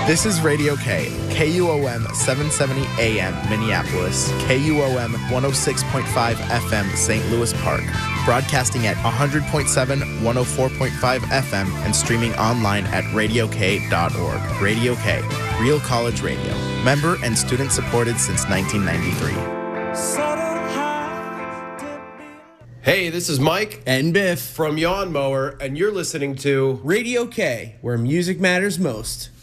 This is Radio K, KUOM 770 AM Minneapolis, KUOM 106.5 FM St. Louis Park, broadcasting at 100.7, 104.5 FM, and streaming online at radiok.org. Radio K, Real College Radio. Member and student supported since 1993. Hey, this is Mike and Biff from Yawn Mower, and you're listening to Radio K, where music matters most.